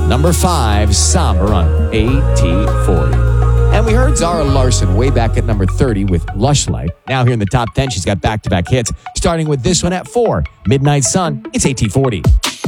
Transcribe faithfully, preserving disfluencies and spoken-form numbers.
Number five, Somber on A T forty. And we heard Zara Larsson way back at number thirty with Lush Light. Now here in the top ten, she's got back-to-back hits, starting with this one at four, Midnight Sun. It's A T forty.